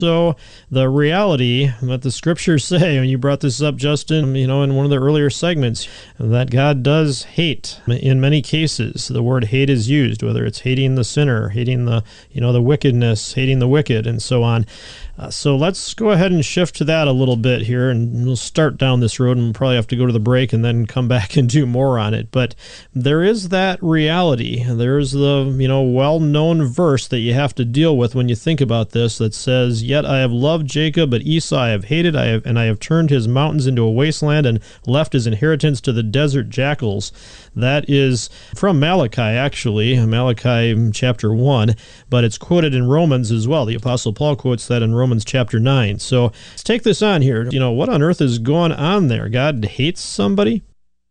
So the reality that the scriptures say, and you brought this up, Justin, in one of the earlier segments, that God does hate. In many cases, the word hate is used, whether it's hating the sinner, hating the wickedness, hating the wicked, and so on. So let's go ahead and shift to that a little bit here, and we'll start down this road, and we'll probably have to go to the break and then come back and do more on it. But there is that reality. There's the well-known verse that you have to deal with when you think about this that says, "Yet I have loved Jacob, but Esau I have hated. I have turned his mountains into a wasteland and left his inheritance to the desert jackals." That is from Malachi, actually, Malachi chapter 1, but it's quoted in Romans as well. The Apostle Paul quotes that in Romans chapter 9. So let's take this on here. What on earth is going on there? God hates somebody?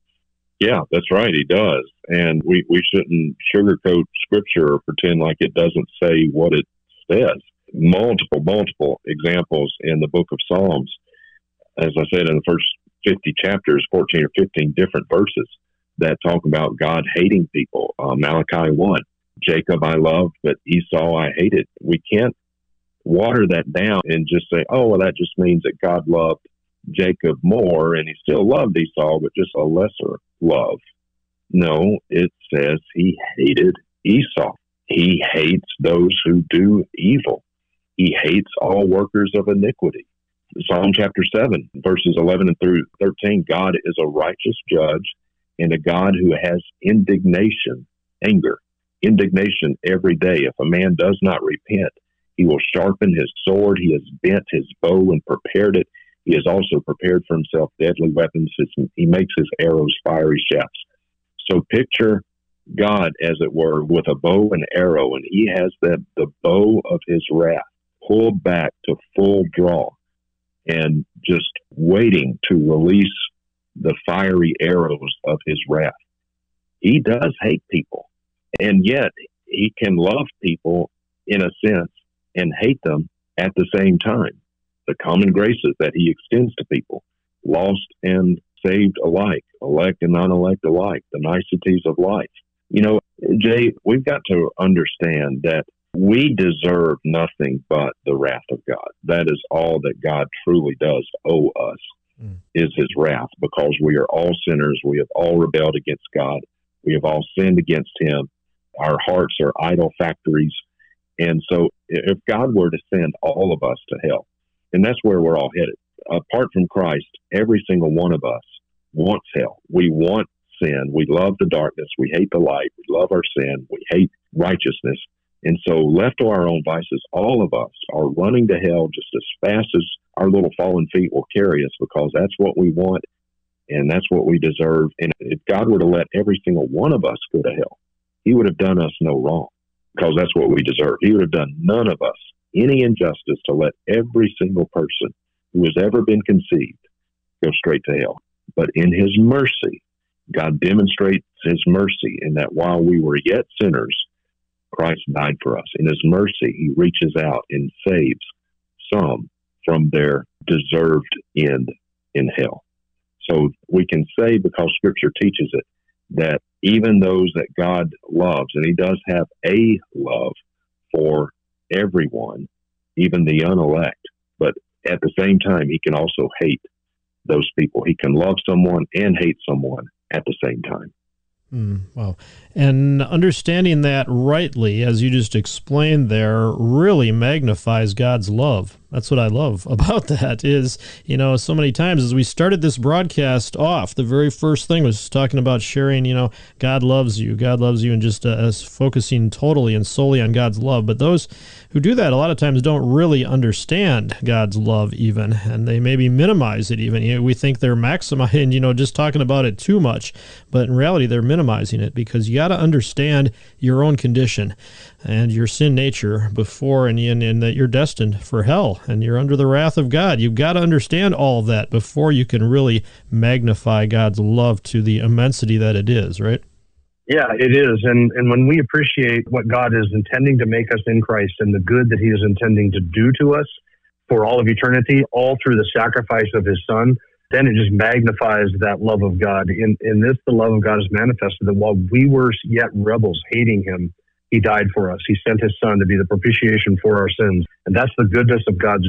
Yeah, that's right. He does. And we shouldn't sugarcoat Scripture or pretend like it doesn't say what it says. Multiple examples in the book of Psalms. As I said, in the first 50 chapters, 14 or 15 different verses that talk about God hating people. Malachi 1, Jacob I loved, but Esau I hated. We can't water that down and just say, oh, well, that just means that God loved Jacob more and he still loved Esau, but just a lesser love. No, it says he hated Esau. He hates those who do evil. He hates all workers of iniquity. Psalm chapter 7, verses 11 and through 13, God is a righteous judge and a God who has indignation, anger, indignation every day. If a man does not repent, he will sharpen his sword. He has bent his bow and prepared it. He has also prepared for himself deadly weapons. He makes his arrows fiery shafts. So picture God, as it were, with a bow and arrow, and he has the bow of his wrath pulled back to full draw and just waiting to release the fiery arrows of his wrath. He does hate people, and yet he can love people in a sense and hate them at the same time. The common graces that he extends to people, lost and saved alike, elect and non-elect alike, the niceties of life. Jay, we've got to understand that we deserve nothing but the wrath of God. That is all that God truly does owe us, is his wrath, because we are all sinners. We have all rebelled against God. We have all sinned against him. Our hearts are idol factories. And so if God were to send all of us to hell, and that's where we're all headed, apart from Christ, every single one of us wants hell. We want sin. We love the darkness. We hate the light. We love our sin. We hate righteousness. And so left to our own vices, all of us are running to hell just as fast as our little fallen feet will carry us, because that's what we want and that's what we deserve. And if God were to let every single one of us go to hell, he would have done us no wrong, because that's what we deserve. He would have done none of us any injustice to let every single person who has ever been conceived go straight to hell. But in his mercy, God demonstrates his mercy in that while we were yet sinners, Christ died for us. In his mercy, he reaches out and saves some from their deserved end in hell. So we can say, because Scripture teaches it, that even those that God loves, and he does have a love for everyone, even the unelect, but at the same time, he can also hate those people. He can love someone and hate someone at the same time. Wow. And understanding that rightly, as you just explained there, really magnifies God's love. That's what I love about that is, so many times as we started this broadcast off, the very first thing was talking about sharing, God loves you, and just us focusing totally and solely on God's love. But those who do that a lot of times don't really understand God's love even, and they maybe minimize it even. We think they're maximizing, just talking about it too much, but in reality they're minimizing it, because you got to understand your own condition and your sin nature before, and that you're destined for hell and you're under the wrath of God. You've got to understand all of that before you can really magnify God's love to the immensity that it is, right? Yeah, it is. And when we appreciate what God is intending to make us in Christ and the good that he is intending to do to us for all of eternity, all through the sacrifice of his Son, then it just magnifies that love of God. In this, the love of God is manifested, that while we were yet rebels, hating him, He died for us. He sent his Son to be the propitiation for our sins. And that's the goodness of God's